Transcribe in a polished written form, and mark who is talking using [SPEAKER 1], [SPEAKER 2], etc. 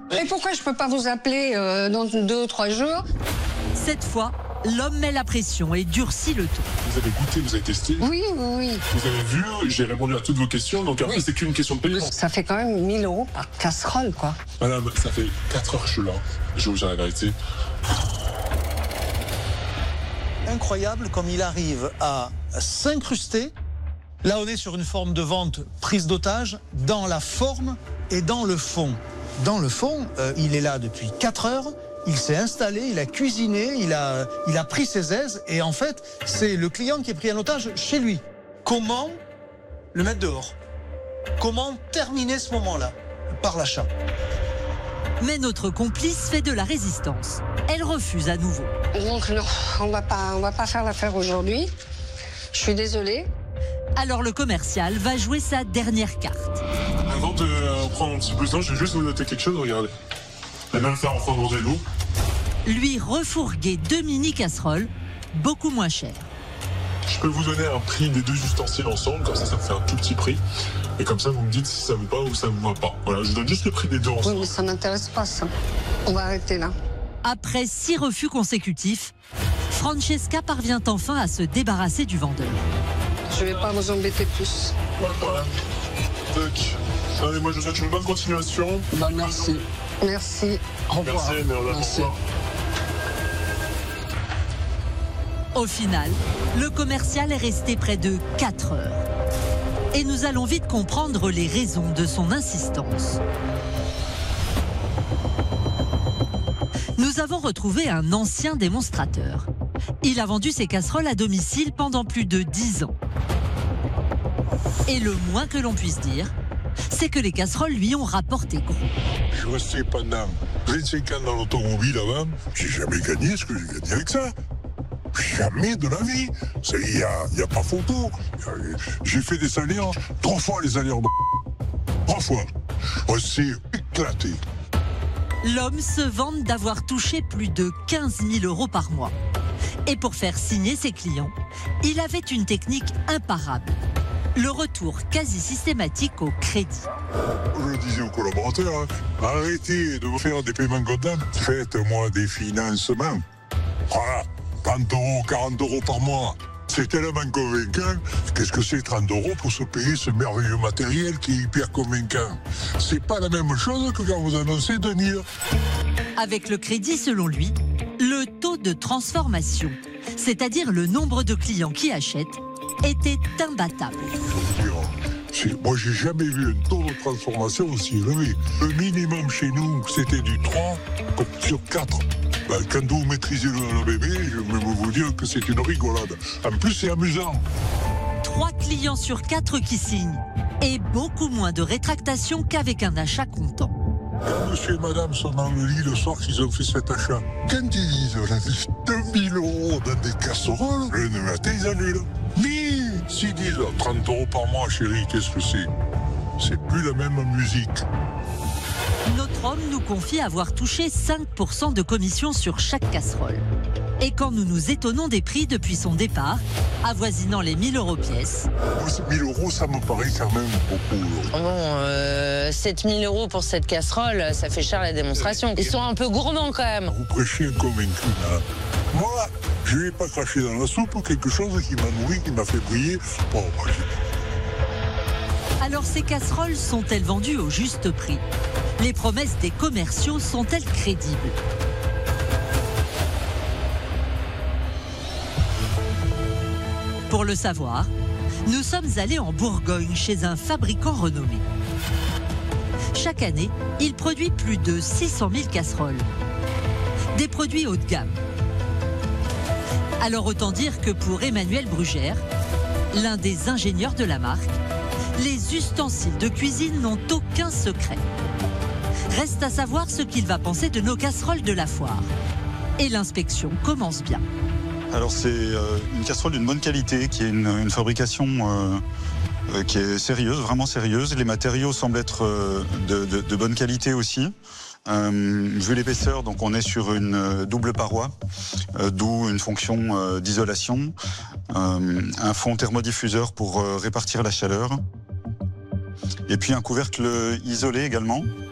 [SPEAKER 1] Et pourquoi je peux pas vous appeler dans 2 ou 3 jours?
[SPEAKER 2] Cette fois, l'homme met la pression et durcit le ton.
[SPEAKER 3] Vous avez goûté, vous avez testé?
[SPEAKER 1] Oui.
[SPEAKER 3] Vous avez vu, j'ai répondu à toutes vos questions, donc après, c'est qu'une question de paiement.
[SPEAKER 1] Ça fait quand même 1 000 € par casserole, quoi.
[SPEAKER 3] Madame, ça fait 4 heures que je suis là. Je vais vous dire la vérité.
[SPEAKER 4] Incroyable comme il arrive à s'incruster. Là, on est sur une forme de vente prise d'otage dans la forme et dans le fond. Dans le fond, il est là depuis 4 heures. Il s'est installé, il a cuisiné, il a pris ses aises et en fait, c'est le client qui est pris en otage chez lui. Comment le mettre dehors? Comment terminer ce moment-là? Par l'achat.
[SPEAKER 2] Mais notre complice fait de la résistance. Elle refuse à nouveau.
[SPEAKER 1] Donc non, on va pas faire l'affaire aujourd'hui. Je suis désolée.
[SPEAKER 2] Alors le commercial va jouer sa dernière carte.
[SPEAKER 3] Avant de prendre un petit peu de temps, je vais juste vous noter quelque chose, regardez. La même faire en fin de rendez-vous.
[SPEAKER 2] Lui refourguer 2 mini-casseroles, beaucoup moins chères.
[SPEAKER 3] Je peux vous donner un prix des 2 ustensiles ensemble, comme ça me fait un tout petit prix. Et comme ça, vous me dites si ça vous va ou ça vous va pas. Voilà, je vous donne juste le prix des 2 ensemble.
[SPEAKER 1] Oui, mais ça m'intéresse pas, ça. On va arrêter là.
[SPEAKER 2] Après 6 refus consécutifs, Francesca parvient enfin à se débarrasser du vendeur.
[SPEAKER 1] Je vais pas vous embêter plus.
[SPEAKER 3] Pas de problème. Donc, allez, moi je vous souhaite une bonne continuation.
[SPEAKER 1] Bah, merci. Merci. Au revoir.
[SPEAKER 3] Merci, mais au revoir.
[SPEAKER 2] Au final, le commercial est resté près de 4 heures. Et nous allons vite comprendre les raisons de son insistance. Nous avons retrouvé un ancien démonstrateur. Il a vendu ses casseroles à domicile pendant plus de 10 ans. Et le moins que l'on puisse dire, c'est que les casseroles lui ont rapporté gros.
[SPEAKER 5] Je suis resté pendant 25 ans dans l'automobile avant. J'ai jamais gagné ce que j'ai gagné avec ça. Jamais de la vie. Il n'y a pas photo. J'ai fait des salaires, 3 fois les salaires de 3 fois. On s'est éclaté.
[SPEAKER 2] L'homme se vante d'avoir touché plus de 15 000 € par mois. Et pour faire signer ses clients, il avait une technique imparable. Le retour quasi systématique au crédit.
[SPEAKER 5] Je disais aux collaborateurs, arrêtez de me faire des paiements comptables. Faites-moi des financements. Voilà, 30 €, 40 € par mois. C'est tellement convaincant. Qu'est-ce que c'est 30 € pour se payer ce merveilleux matériel qui est hyper convaincant? C'est pas la même chose que quand vous annoncez 2 000.
[SPEAKER 2] Avec le crédit, selon lui, le taux de transformation, c'est-à-dire le nombre de clients qui achètent, était imbattable.
[SPEAKER 5] Moi, j'ai jamais vu un taux de transformation aussi élevé. Le minimum chez nous, c'était du 3 sur 4. Quand vous maîtrisez le bébé, je vais vous dire que c'est une rigolade. En plus, c'est amusant.
[SPEAKER 2] 3 clients sur 4 qui signent. Et beaucoup moins de rétractation qu'avec un achat comptant.
[SPEAKER 5] Quand monsieur et madame sont dans le lit le soir qu'ils ont fait cet achat, quand ils disent on a mis 2 000 € dans des casseroles, le matin ils annulent. Mais s'ils disent 30 € par mois, chérie, qu'est-ce que c'est? C'est plus la même musique.
[SPEAKER 2] Notre homme nous confie avoir touché 5% de commission sur chaque casserole. Et quand nous nous étonnons des prix depuis son départ, avoisinant les 1 000 € pièce.
[SPEAKER 5] Moi, 1 000 € ça me paraît quand même beaucoup.
[SPEAKER 6] Bon, 7 000 € pour cette casserole, ça fait cher la démonstration. Ils sont un peu gourmands quand même.
[SPEAKER 5] Vous prêchez un convaincu, là. Moi, je n'ai pas craché dans la soupe quelque chose qui m'a nourri, qui m'a fait briller. Bon,
[SPEAKER 2] Alors ces casseroles sont-elles vendues au juste prix? Les promesses des commerciaux sont-elles crédibles? Pour le savoir, nous sommes allés en Bourgogne chez un fabricant renommé. Chaque année, il produit plus de 600 000 casseroles. Des produits haut de gamme. Alors autant dire que pour Emmanuel Brugère, l'un des ingénieurs de la marque, les ustensiles de cuisine n'ont aucun secret. Reste à savoir ce qu'il va penser de nos casseroles de la foire. Et l'inspection commence bien.
[SPEAKER 7] Alors c'est une casserole d'une bonne qualité, qui est une fabrication qui est sérieuse, vraiment sérieuse. Les matériaux semblent être de bonne qualité aussi. Vu l'épaisseur, donc on est sur une double paroi, d'où une fonction d'isolation, un fond thermodiffuseur pour répartir la chaleur, et puis un couvercle isolé également.